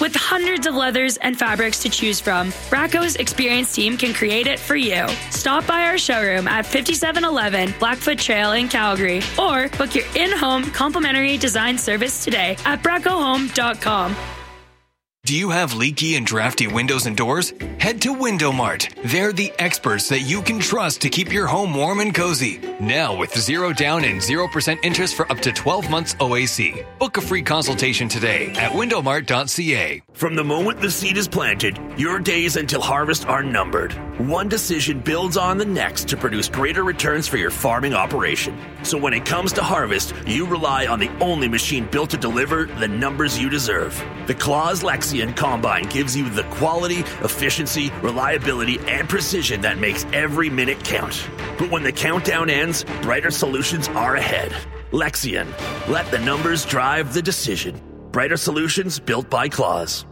With hundreds of leathers and fabrics to choose from, Bracco's experienced team can create it for you. Stop by our showroom at 5711 Blackfoot Trail in Calgary or book your in-home complimentary design service today at braccohome.com. Do you have leaky and drafty windows and doors? Head to Window Mart. They're the experts that you can trust to keep your home warm and cozy. Now with 0 down and 0% interest for up to 12 months OAC. Book a free consultation today at windowmart.ca. From the moment the seed is planted, your days until harvest are numbered. One decision builds on the next to produce greater returns for your farming operation. So when it comes to harvest, you rely on the only machine built to deliver the numbers you deserve. The Claas Lexion Combine gives you the quality, efficiency, reliability, and precision that makes every minute count. But when the countdown ends, brighter solutions are ahead. Lexion. Let the numbers drive the decision. Brighter solutions built by Claas.